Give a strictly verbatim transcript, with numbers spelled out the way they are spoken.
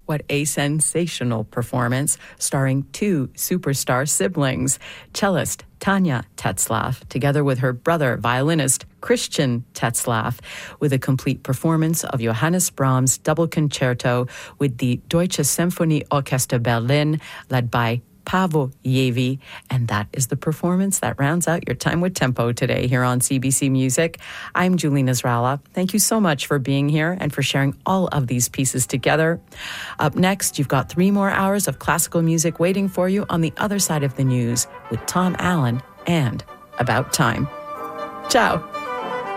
What a sensational performance, starring two superstar siblings, cellist Tanya Tetzlaff, together with her brother, violinist Christian Tetzlaff, with a complete performance of Johannes Brahms' double concerto with the Deutsche Symphonieorchester Berlin, led by Paavo Järvi, and that is the performance that rounds out your time with Tempo today here on C B C Music. I'm Julie Nasrallah. Thank you so much for being here and for sharing all of these pieces together. Up next, you've got three more hours of classical music waiting for you on the other side of the news with Tom Allen and About Time. Ciao.